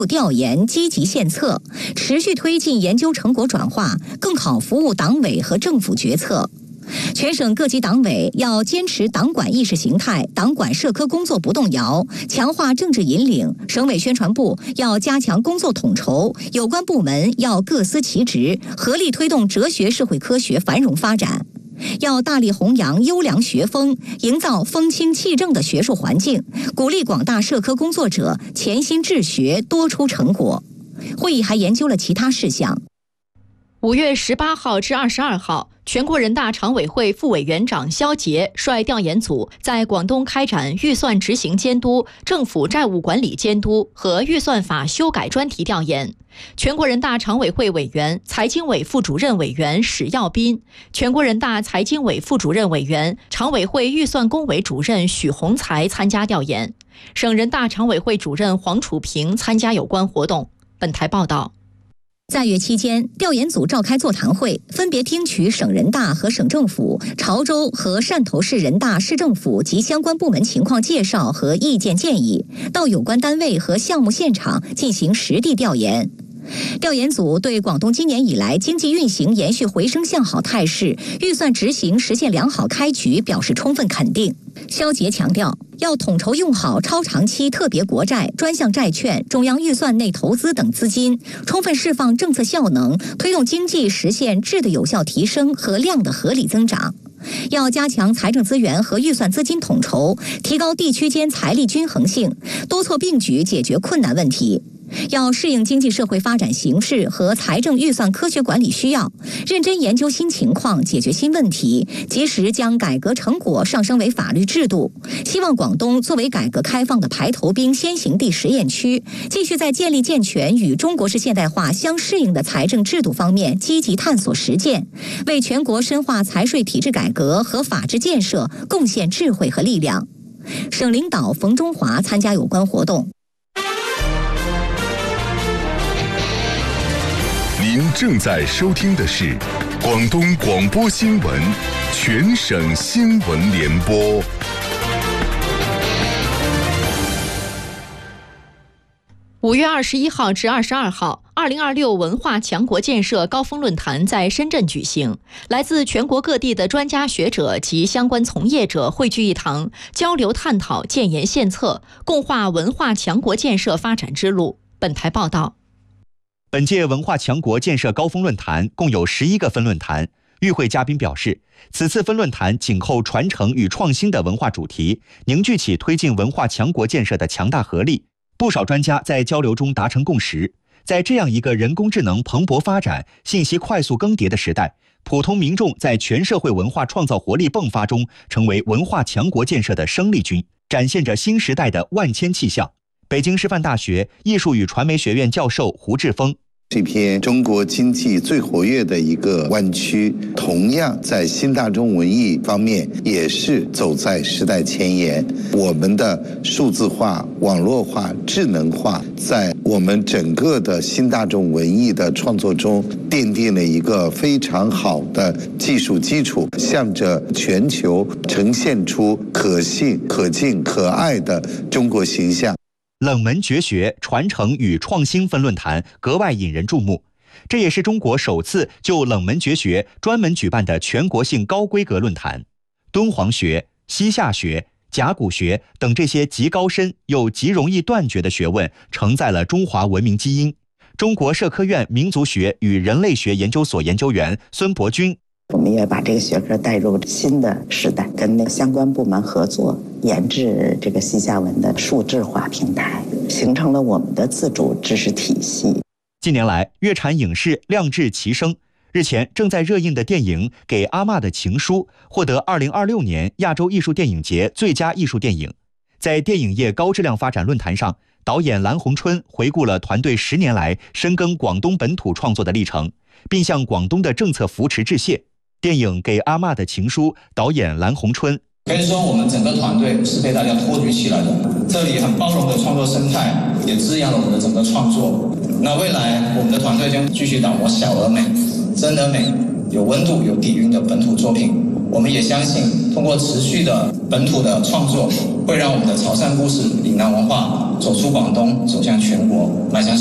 调研积极献策，持续推进研究成果转化，更好服务党委和政府决策。全省各级党委要坚持党管意识形态、党管社科工作不动摇，强化政治引领。省委宣传部要加强工作统筹，有关部门要各司其职，合力推动哲学社会科学繁荣发展。要大力弘扬优良学风，营造风清气正的学术环境，鼓励广大社科工作者潜心治学，多出成果。会议还研究了其他事项。 5月18号至22号，全国人大常委会副委员长肖捷率调研组在广东开展预算执行监督、政府债务管理监督和预算法修改专题调研。全国人大常委会委员、财经委副主任委员史耀斌，全国人大财经委副主任委员、常委会预算工委主任许宏才参加调研。省人大常委会主任黄楚平参加有关活动。本台报道。 在粤期间，调研组召开座谈会，分别听取省人大和省政府、潮州和汕头市人大市政府及相关部门情况介绍和意见建议，到有关单位和项目现场进行实地调研。调研组对广东今年以来经济运行延续回升向好态势，预算执行实现良好开局表示充分肯定。肖捷强调，要统筹用好超长期特别国债、专项债券、中央预算内投资等资金，充分释放政策效能，推动经济实现质的有效提升和量的合理增长。要加强财政资源和预算资金统筹，提高地区间财力均衡性，多措并举解决困难问题。要适应经济社会发展形势和财政预算科学管理需要，认真研究新情况，解决新问题，及时将改革成果上升为法律制度。希望广东作为改革开放的排头兵、先行地实验区，继续在建立健全与中国式现代化相适应的财政制度方面积极探索实践，为全国深化财税体制改革和法治建设贡献智慧和力量。省领导冯中华参加有关活动。 您正在收听的是广东广播新闻全省新闻联播。 5月21号至22号，2026文化强国建设高峰论坛在深圳举行，来自全国各地的专家学者及相关从业者汇聚一堂，交流探讨、建言献策，共话文化强国建设发展之路。本台报道。 本届文化强国建设高峰论坛共有11个分论坛。与会嘉宾表示，此次分论坛紧扣传承与创新的文化主题，凝聚起推进文化强国建设的强大合力。不少专家在交流中达成共识，在这样一个人工智能蓬勃发展、信息快速更迭的时代，普通民众在全社会文化创造活力迸发中，成为文化强国建设的生力军，展现着新时代的万千气象。北京师范大学艺术与传媒学院教授胡志峰， 这片中国经济最活跃的一个湾区，同样在新大众文艺方面也是走在时代前沿。我们的数字化、网络化、智能化，在我们整个的新大众文艺的创作中奠定了一个非常好的技术基础，向着全球呈现出可信、可敬、可爱的中国形象。 冷门绝学、传承与创新分论坛格外引人注目，这也是中国首次就冷门绝学专门举办的全国性高规格论坛。敦煌学、西夏学、甲骨学等这些极高深又极容易断绝的学问，承载了中华文明基因。中国社科院民族学与人类学研究所研究员孙伯军， 我们也把这个学科带入新的时代，跟相关部门合作，研制这个西夏文的数字化平台，形成了我们的自主知识体系。 近年来，粤产影视亮质齐升。日前，正在热映的电影《给阿嬷的情书》获得2026年亚洲艺术电影节最佳艺术电影。在电影业高质量发展论坛上，导演蓝洪春回顾了团队10年来深耕广东本土创作的历程，并向广东的政策扶持致谢。电影《给阿嬷的情书》导演蓝洪春， 可以说我们整个团队是被大家托举起来的，这里很包容的创作生态也滋养了我们的整个创作。那未来我们的团队将继续打磨小而美、真而美、有温度、有底蕴的本土作品。我们也相信，通过持续的本土的创作，会让我们的潮汕故事、岭南文化走出广东，走向全国，迈向